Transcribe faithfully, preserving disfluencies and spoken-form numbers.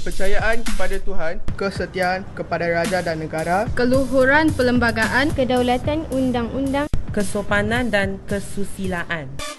kepercayaan kepada Tuhan, kesetiaan kepada raja dan negara, keluhuran perlembagaan, kedaulatan undang-undang, kesopanan dan kesusilaan.